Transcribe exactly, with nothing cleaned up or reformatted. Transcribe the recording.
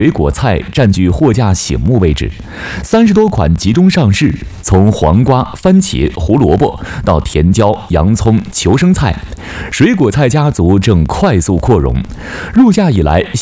水果菜占据货架醒目位置，三十多款集中上市，从黄瓜、番茄、胡萝卜到甜椒、洋葱、球生菜，水果菜家族正快速扩容。入夏以来，